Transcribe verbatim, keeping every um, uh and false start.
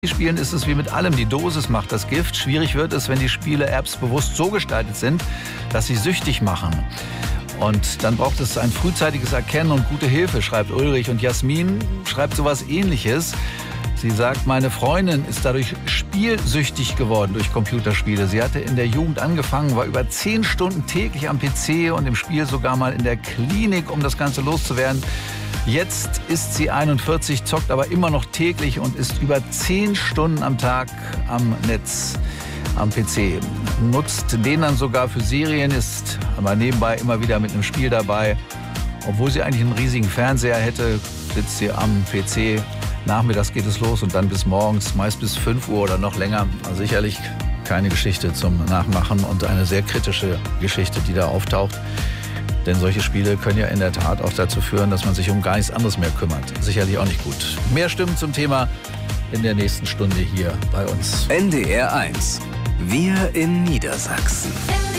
Spielen ist es wie mit allem, die Dosis macht das Gift. Schwierig wird es, wenn die Spiele-Apps bewusst so gestaltet sind, dass sie süchtig machen. Und dann braucht es ein frühzeitiges Erkennen und gute Hilfe, schreibt Ulrich. Und Jasmin schreibt sowas Ähnliches. Sie sagt, meine Freundin ist dadurch spielsüchtig geworden durch Computerspiele. Sie hatte in der Jugend angefangen, war über zehn Stunden täglich am P C und im Spiel sogar mal in der Klinik, um das Ganze loszuwerden. Jetzt ist sie einundvierzig, zockt aber immer noch täglich und ist über zehn Stunden am Tag am Netz, am P C. Nutzt den dann sogar für Serien, ist aber nebenbei immer wieder mit einem Spiel dabei. Obwohl sie eigentlich einen riesigen Fernseher hätte, sitzt sie am P C. Nachmittags geht es los und dann bis morgens, meist bis fünf Uhr oder noch länger. Also sicherlich keine Geschichte zum Nachmachen und eine sehr kritische Geschichte, die da auftaucht. Denn solche Spiele können ja in der Tat auch dazu führen, dass man sich um gar nichts anderes mehr kümmert. Sicherlich auch nicht gut. Mehr Stimmen zum Thema in der nächsten Stunde hier bei uns. N D R eins. Wir in Niedersachsen.